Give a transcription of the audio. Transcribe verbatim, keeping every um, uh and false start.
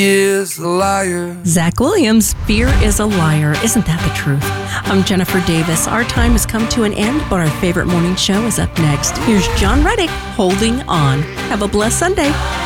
is a liar. Zach Williams, Fear is a Liar. Isn't that the truth? I'm Jennifer Davis. Our time has come to an end, but our favorite morning show is up next. Here's John Reddick, Holding On. Have a blessed Sunday.